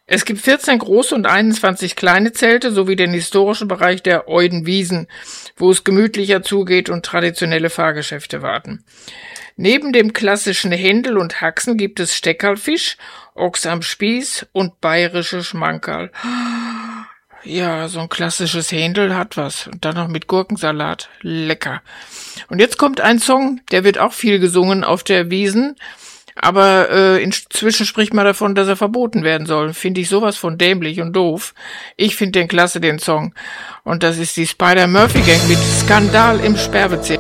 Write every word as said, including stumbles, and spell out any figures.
Es gibt vierzehn große und einundzwanzig kleine Zelte sowie den historischen Bereich der Eudenwiesen, wo es gemütlicher zugeht und traditionelle Fahrgeschäfte warten. Neben dem klassischen Händel und Haxen gibt es Steckerlfisch, Ochs am Spieß und bayerische Schmankerl. Ja, so ein klassisches Händel hat was. Und dann noch mit Gurkensalat. Lecker. Und jetzt kommt ein Song, der wird auch viel gesungen auf der Wiesn. Aber äh, inzwischen spricht man davon, dass er verboten werden soll. Finde ich sowas von dämlich und doof. Ich finde den klasse, den Song. Und das ist die Spider-Murphy Gang mit Skandal im Sperrbezirk.